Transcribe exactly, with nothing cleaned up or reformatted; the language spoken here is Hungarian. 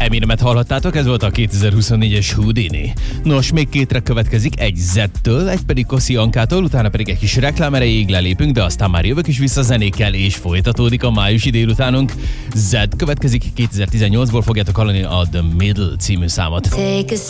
Eminemet hallhattátok, ez volt a kétezer-huszonnégyes Houdini. Nos, még két track következik, egy Zed-től, egy pedig Kossi Ankától, utána pedig egy kis reklám erejéig lelépünk, de aztán már jövök is vissza zenékkel, és folytatódik a májusi délutánunk. Zed következik, kétezer-tizennyolcból fogjátok hallani a The Middle című számot. Take a